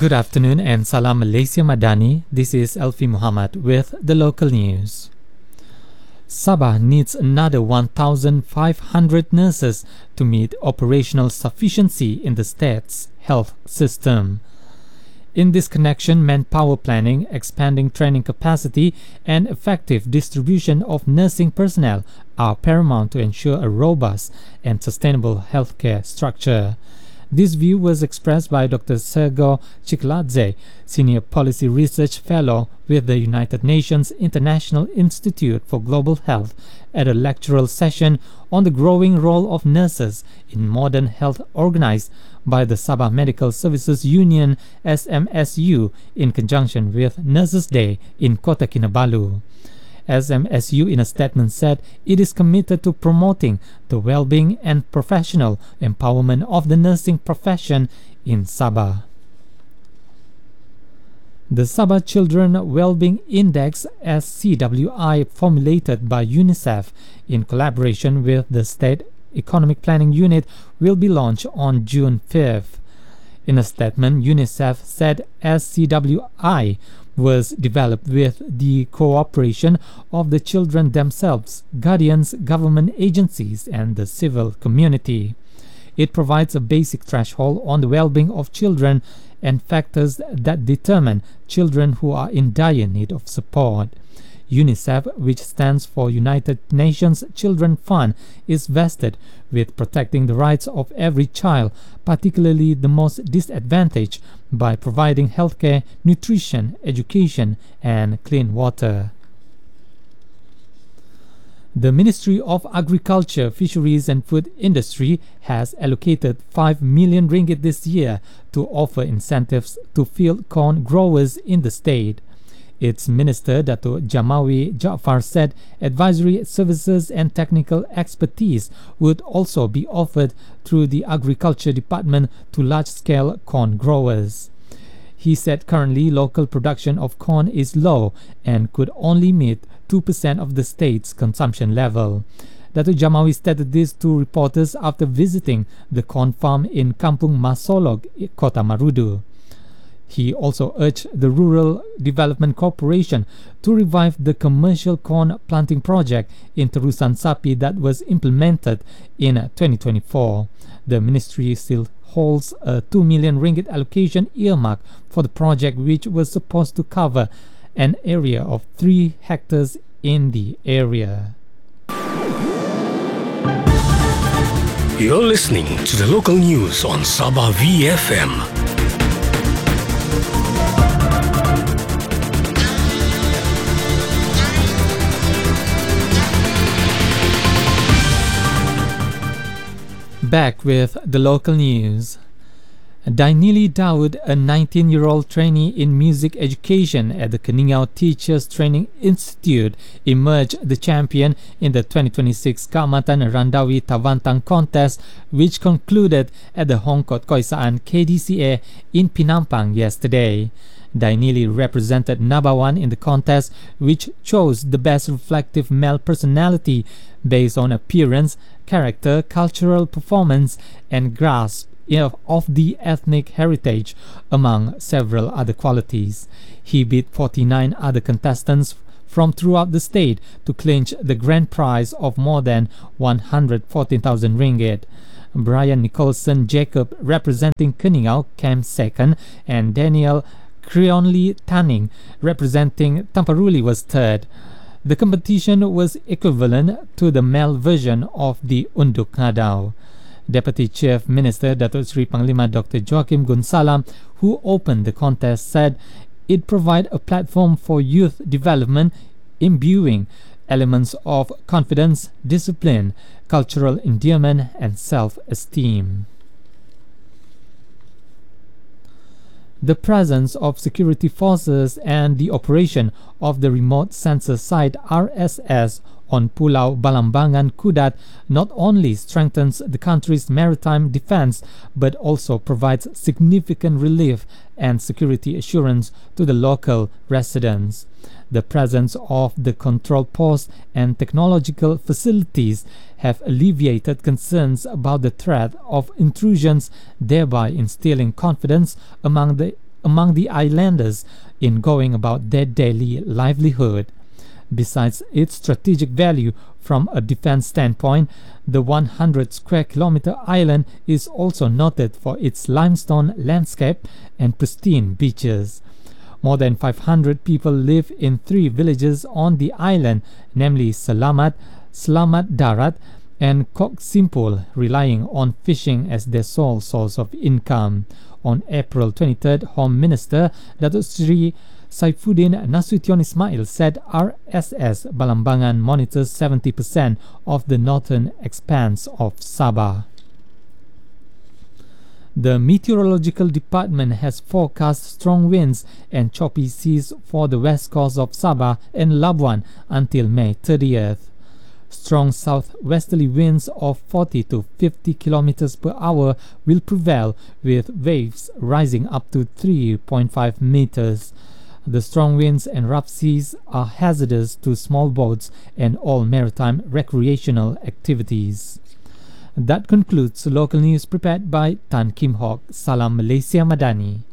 Good afternoon and Salam Malaysia Madani. This is Elfi Muhammad with the local news. Sabah needs another 1,500 nurses to meet operational sufficiency in the state's health system. In this connection, manpower planning, expanding training capacity, and effective distribution of nursing personnel are paramount to ensure a robust and sustainable healthcare structure. This view was expressed by Dr. Sergo Chikladze, Senior Policy Research Fellow with the United Nations International Institute for Global Health, at a lectural session on the growing role of nurses in modern health organized by the Sabah Medical Services Union SMSU in conjunction with Nurses Day in Kota Kinabalu. SMSU in a statement said it is committed to promoting the well-being and professional empowerment of the nursing profession in Sabah. The Sabah Children Wellbeing Index SCWI, formulated by UNICEF in collaboration with the State Economic Planning Unit, will be launched on June 5th. In a statement, UNICEF said SCWI was developed with the cooperation of the children themselves, guardians, government agencies, and the civil community. It provides a basic threshold on the well-being of children and factors that determine children who are in dire need of support. UNICEF, which stands for United Nations Children Fund, is vested with protecting the rights of every child, particularly the most disadvantaged, by providing healthcare, nutrition, education, and clean water. The Ministry of Agriculture, Fisheries and Food Industry has allocated 5 million ringgit this year to offer incentives to field corn growers in the state. Its Minister, Dato' Jamawi Jaafar, said advisory services and technical expertise would also be offered through the Agriculture Department to large-scale corn growers. He said currently local production of corn is low and could only meet 2% of the state's consumption level. Dato' Jamawi stated this to reporters after visiting the corn farm in Kampung Masolog, Kota Marudu. He also urged the Rural Development Corporation to revive the commercial corn planting project in Terusan Sapi that was implemented in 2024. The ministry still holds a 2 million ringgit allocation earmark for the project, which was supposed to cover an area of 3 hectares in the area. You're listening to the local news on Sabah VFM. Back with the local news. Dainili Daud, a 19-year-old trainee in music education at the Keningau Teachers Training Institute, emerged the champion in the 2026 Kaamatan Randawi Tavantang contest, which concluded at the Hongkot Koisaan KDCA in Penampang yesterday. Dainili represented Nabawan in the contest, which chose the best reflective male personality based on appearance, character, cultural performance, and grasp of the ethnic heritage, among several other qualities. He beat 49 other contestants from throughout the state to clinch the grand prize of more than 114,000 ringgit. Brian Nicholson Jacob, representing Keningau, came second, and Daniel Creonly Tanning, representing Tamparuli, was third. The competition was equivalent to the male version of the Unduk Ngadau. Deputy Chief Minister Datuk Seri Panglima Dr. Joaquim Gunsalam, who opened the contest, said it provided a platform for youth development, imbuing elements of confidence, discipline, cultural endearment, and self-esteem. The presence of security forces and the operation of the remote sensor site RSS on Pulau Balambangan Kudat not only strengthens the country's maritime defense but also provides significant relief and security assurance to the local residents. The presence of the control post and technological facilities have alleviated concerns about the threat of intrusions, thereby instilling confidence among the among the islanders in going about their daily livelihood. Besides its strategic value from a defense standpoint, the 100 square kilometer island is also noted for its limestone landscape and pristine beaches. More than 500 people live in 3 villages on the island, namely Selamat, Selamat Darat, and Kok Simpul, relying on fishing as their sole source of income. On April 23rd, Home Minister Datuk Seri Saifuddin Nasution Ismail said RSS Balambangan monitors 70% of the northern expanse of Sabah. The Meteorological Department has forecast strong winds and choppy seas for the west coast of Sabah and Labuan until May 30th. Strong southwesterly winds of 40 to 50 kilometers per hour will prevail, with waves rising up to 3.5 meters. The strong winds and rough seas are hazardous to small boats and all maritime recreational activities. That concludes local news prepared by Tan Kim Hock. Salam Malaysia Madani.